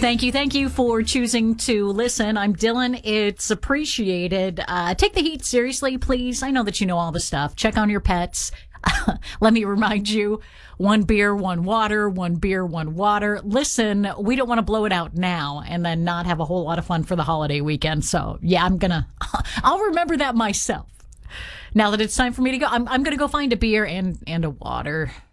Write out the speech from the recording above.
Thank you for choosing to listen. I'm Dylan. It's appreciated. Take the heat seriously, please. I know that you know all the stuff. Check on your pets. Let me remind you, 1 beer, 1 water, 1 beer, 1 water. Listen, we don't want to blow it out now and then not have a whole lot of fun for the holiday weekend. So yeah, I'll remember that myself. Now that it's time for me to go, I'm going to go find a beer and a water.